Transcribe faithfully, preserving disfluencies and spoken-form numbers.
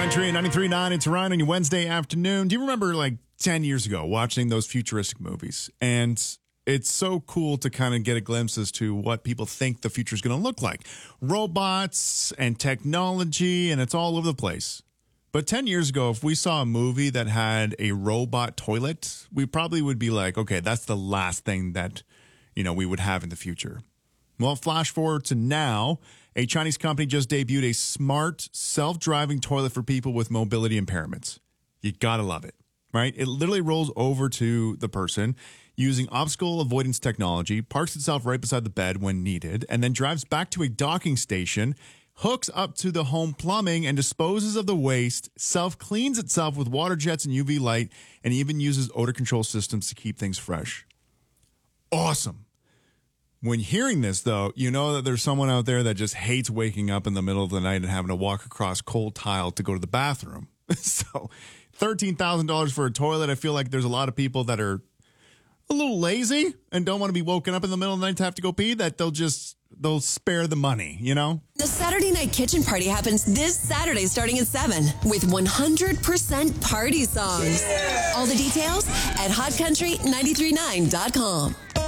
Country ninety-three point nine. It's Ryan on your Wednesday afternoon. Do you remember like ten years ago watching those futuristic movies? And it's so cool to kind of get a glimpse as to what people think the future is going to look like. Robots and technology, and it's all over the place. But ten years ago, if we saw a movie that had a robot toilet, we probably would be like, okay, that's the last thing that, you know, we would have in the future. Well, flash forward to now, a Chinese company just debuted a smart, self-driving toilet for people with mobility impairments. You gotta love it, right? It literally rolls over to the person using obstacle avoidance technology, parks itself right beside the bed when needed, and then drives back to a docking station, hooks up to the home plumbing, and disposes of the waste, self-cleans itself with water jets and U V light, and even uses odor control systems to keep things fresh. Awesome. When hearing this, though, you know that there's someone out there that just hates waking up in the middle of the night and having to walk across cold tile to go to the bathroom. So thirteen thousand dollars for a toilet, I feel like there's a lot of people that are a little lazy and don't want to be woken up in the middle of the night to have to go pee, that they'll just, they'll spare the money, you know? The Saturday Night Kitchen Party happens this Saturday starting at seven with one hundred percent party songs. Yeah. All the details at hot country nine three nine dot com.